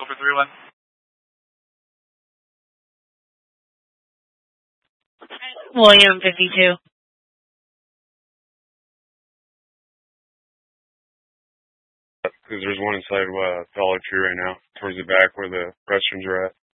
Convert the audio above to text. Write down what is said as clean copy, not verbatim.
Over 3-1. William 52. Because there's one inside Dollar Tree right now, towards the back where the restrooms are at.